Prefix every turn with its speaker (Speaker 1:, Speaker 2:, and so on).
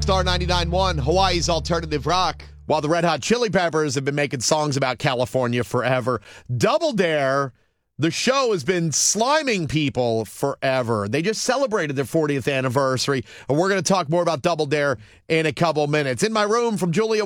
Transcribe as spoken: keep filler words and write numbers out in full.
Speaker 1: Star ninety-nine point one, Hawaii's alternative rock. While the Red Hot Chili Peppers have been making songs about California forever, Double Dare, the show, has been sliming people forever. They just celebrated their fortieth anniversary, and we're going to talk more about Double Dare in a couple minutes. In my room from Julia